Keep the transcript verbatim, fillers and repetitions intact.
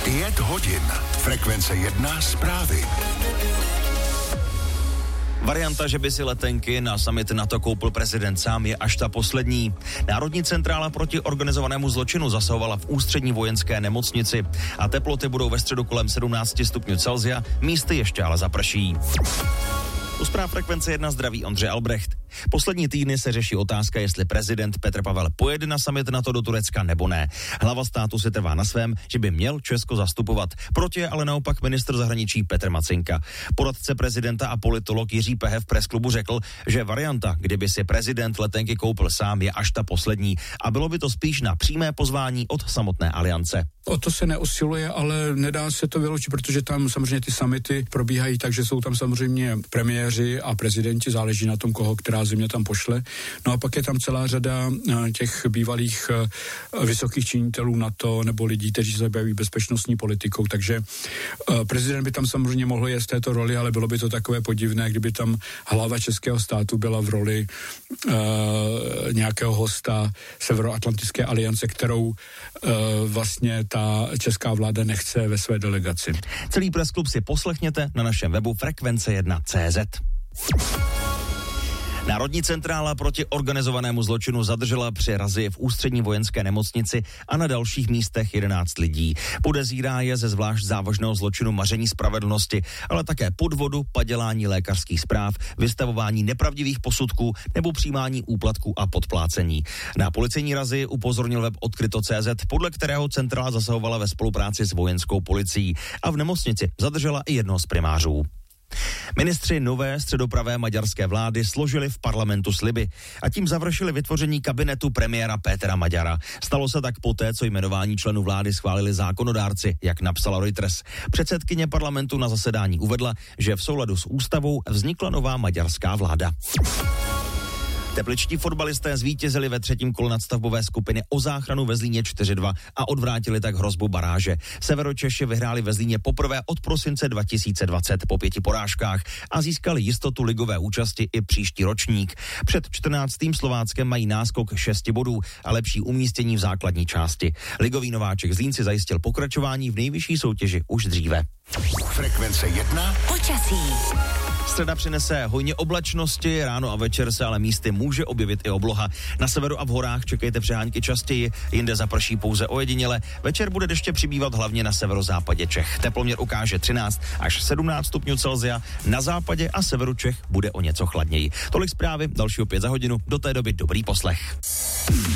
Pět hodin. Frekvence jedna zprávy. Varianta, že by si letenky na summit NATO koupil prezident sám, je až ta poslední. Národní centrála proti organizovanému zločinu zasahovala v ústřední vojenské nemocnici a teploty budou ve středu kolem sedmnáct stupňů Celsia, místy ještě ale zaprší. U zpráv Frekvence jedna zdraví Ondřej Albrecht. Poslední týdny se řeší otázka, jestli prezident Petr Pavel pojede na summit NATO do Turecka nebo ne. Hlava státu si trvá na svém, že by měl Česko zastupovat. Proti je ale naopak ministr zahraničí Petr Macinka. Poradce prezidenta a politolog Jiří Pehe v presklubu řekl, že varianta, kdyby si prezident letenky koupil sám, je až ta poslední a bylo by to spíš na přímé pozvání od samotné aliance. O to se neusiluje, ale nedá se to vyloučit, protože tam samozřejmě ty summity probíhají tak, že jsou tam samozřejmě premiéři a prezidenti, záleží na tom, koho která země tam pošle. No a pak je tam celá řada těch bývalých vysokých činitelů NATO nebo lidí, kteří se zabývají bezpečnostní politikou, takže prezident by tam samozřejmě mohl jet z této roli, ale bylo by to takové podivné, kdyby tam hlava českého státu byla v roli uh, nějakého hosta Severoatlantické aliance, kterou uh, vlastně ta česká vláda nechce ve své delegaci. Celý pressklub si poslechněte na našem webu frekvence jedna tečka cé zet. Národní centrála proti organizovanému zločinu zadržela při razii v ústřední vojenské nemocnici a na dalších místech jedenáct lidí. Podezírá je ze zvlášť závažného zločinu maření spravedlnosti, ale také podvodu, padělání lékařských zpráv, vystavování nepravdivých posudků nebo přijímání úplatků a podplácení. Na policejní razii upozornil web odkryto tečka cé zet, podle kterého centrála zasahovala ve spolupráci s vojenskou policií a v nemocnici zadržela i jednoho z primářů. Ministři nové středopravé maďarské vlády složili v parlamentu sliby a tím završili vytvoření kabinetu premiéra Pétera Maďara. Stalo se tak poté, co jmenování členů vlády schválili zákonodárci, jak napsala Reuters. Předsedkyně parlamentu na zasedání uvedla, že v souladu s ústavou vznikla nová maďarská vláda. Tepličtí fotbalisté zvítězili ve třetím kole nadstavbové skupiny o záchranu ve Zlíně čtyři dva a odvrátili tak hrozbu baráže. Severočeši vyhráli ve Zlíně poprvé od prosince dva tisíce dvacet po pěti porážkách a získali jistotu ligové účasti i příští ročník. Před čtrnáctým Slováckem mají náskok šesti bodů a lepší umístění v základní části. Ligový nováček Zlín si zajistil pokračování v nejvyšší soutěži už dříve. Frekvence jedna. Počasí. Středa přinese hojně oblačnosti, ráno a večer se ale místy může objevit i obloha. Na severu a v horách čekejte přehánky častěji, jinde zaprší pouze ojediněle. Večer bude deště přibývat hlavně na severozápadě Čech. Teploměr ukáže třináct až sedmnáct stupňů Celsia, na západě a severu Čech bude o něco chladněji. Tolik zprávy, další opět za hodinu, do té doby dobrý poslech.